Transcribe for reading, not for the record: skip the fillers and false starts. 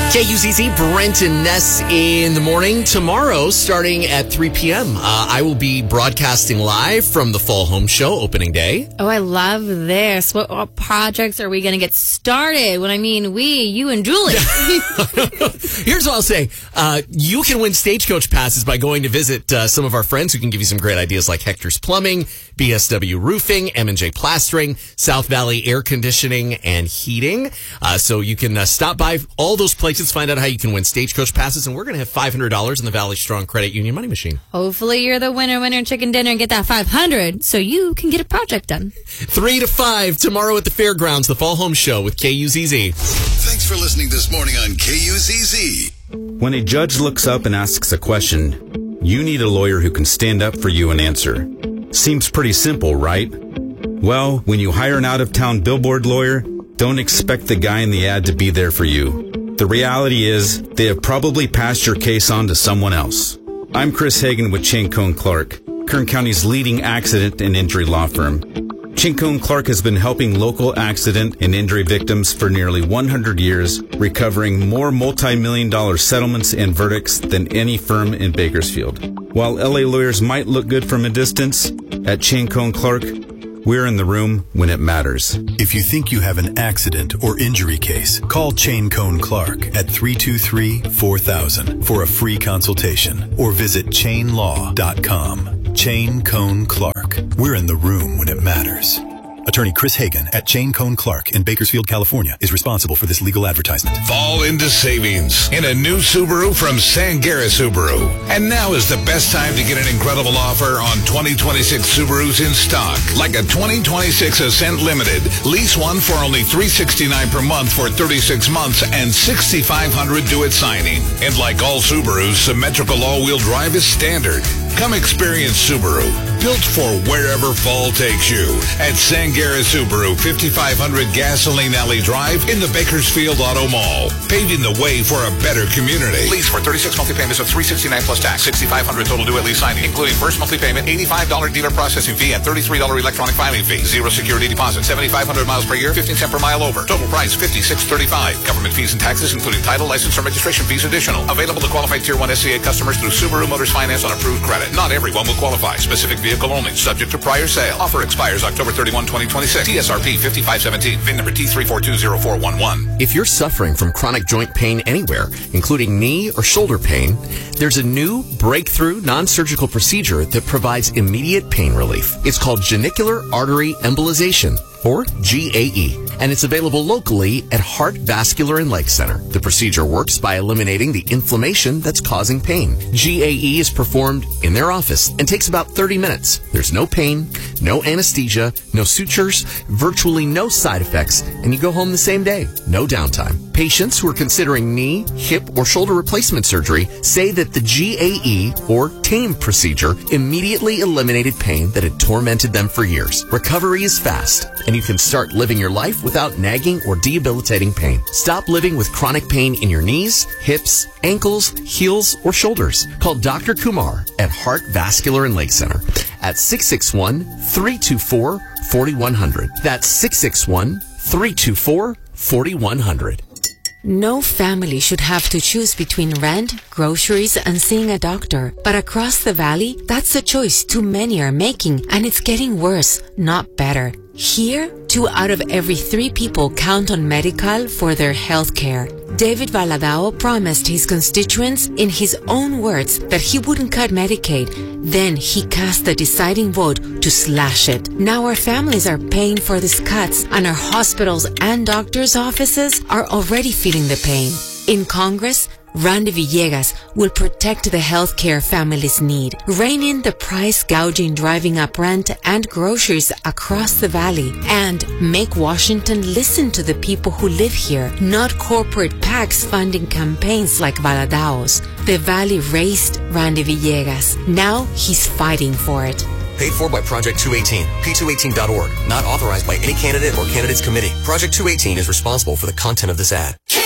KUZZ, Brent and Ness in the morning. Tomorrow, starting at 3 p.m., I will be broadcasting live from the Fall Home Show opening day. Oh, I love this. What projects are we going to get started? When I mean we, you and Julie. Here's what I'll say. You can win Stagecoach passes by going to visit some of our friends who can give you some great ideas like Hector's Plumbing, BSW Roofing, M&J Plastering, South Valley Air Conditioning and Heating. So you can stop by all those places, find out how you can win Stagecoach passes, and we're going to have $500 in the Valley Strong Credit Union Money Machine. Hopefully you're the winner chicken dinner and get that $500 so you can get a project done. 3 to 5 tomorrow at the Fairgrounds, the Fall Home Show with KUZZ. Thanks for listening this morning on KUZZ. When a judge looks up and asks a question, you need a lawyer who can stand up for you and answer. Seems pretty simple, right? Well, when you hire an out-of-town billboard lawyer, don't expect the guy in the ad to be there for you. The reality is, they have probably passed your case on to someone else. I'm Chris Hagan with Chayne Cohn Clark, Kern County's leading accident and injury law firm. Chayne Cohn Clark has been helping local accident and injury victims for nearly 100 years, recovering more multi-million-dollar settlements and verdicts than any firm in Bakersfield. While LA lawyers might look good from a distance, at Chayne Cohn Clark, we're in the room when it matters. If you think you have an accident or injury case, call Chayne Cohn Clark at 323-4000 for a free consultation or visit chainlaw.com. Chayne Cohn Clark. We're in the room when it matters. Attorney Chris Hagan at Chayne Cohn Clark in Bakersfield, California is responsible for this legal advertisement. Fall into savings in a new Subaru from Sangera Subaru. And now is the best time to get an incredible offer on 2026 Subarus in stock. Like a 2026 Ascent Limited. Lease one for only $369 per month for 36 months and $6,500 due at signing. And like all Subarus, symmetrical all-wheel drive is standard. Come experience Subaru. Built for wherever fall takes you. At Sangera Subaru, 5500 Gasoline Alley Drive in the Bakersfield Auto Mall. Paving the way for a better community. Lease for 36 monthly payments of $369 plus tax. $6,500 total due at lease signing, including first monthly payment, $85 dealer processing fee, and $33 electronic filing fee. Zero security deposit. 7,500 miles per year, 15 cents per mile over. Total price, $56.35. Government fees and taxes, including title, license, and registration fees additional. Available to qualified Tier 1 SCA customers through Subaru Motors Finance on approved credit. Not everyone will qualify. Specific vehicle only. Subject to prior sale. Offer expires October 31, 2026. TSRP 5517. VIN number T3420411. If you're suffering from chronic joint pain anywhere, including knee or shoulder pain, there's a new breakthrough non-surgical procedure that provides immediate pain relief. It's called genicular artery embolization, or GAE, and it's available locally at Heart Vascular and Leg Center. The procedure works by eliminating the inflammation that's causing pain. GAE is performed in their office and takes about 30 minutes. There's no pain, no anesthesia, no sutures, virtually no side effects, and you go home the same day. No downtime. Patients who are considering knee, hip, or shoulder replacement surgery say that the GAE, or TAME procedure, immediately eliminated pain that had tormented them for years. Recovery is fast, and you can start living your life without nagging or debilitating pain. Stop living with chronic pain in your knees, hips, ankles, heels, or shoulders. Call Dr. Kumar at Heart Vascular and Leg Center at 661-324-4100. That's 661-324-4100. No family should have to choose between rent, groceries, and seeing a doctor. But across the valley, that's a choice too many are making, and it's getting worse, not better. Here, 2 out of every 3 people count on Medi-Cal for their health care. David Valadao promised his constituents, in his own words, that he wouldn't cut Medicaid. Then he cast the deciding vote to slash it. Now our families are paying for these cuts, and our hospitals and doctors' offices are already feeling the pain. In Congress, Randy Villegas will protect the healthcare families need, rein in the price gouging driving up rent and groceries across the valley, and make Washington listen to the people who live here, not corporate PACs funding campaigns like Valadao's. The valley raised Randy Villegas. Now he's fighting for it. Paid for by Project 218, p218.org. Not authorized by any candidate or candidates committee. Project 218 is responsible for the content of this ad.